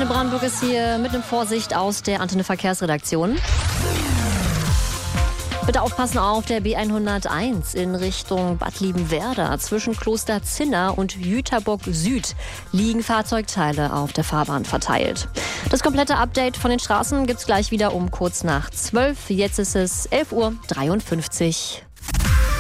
Antenne Brandenburg ist hier mit einem Vorsicht aus der Antenne Verkehrsredaktion. Bitte aufpassen auf der B101 in Richtung Bad Liebenwerda. Zwischen Kloster Zinna und Jüterbock Süd liegen Fahrzeugteile auf der Fahrbahn verteilt. Das komplette Update von den Straßen gibt's gleich wieder um kurz nach 12. Jetzt ist es 11:53 Uhr.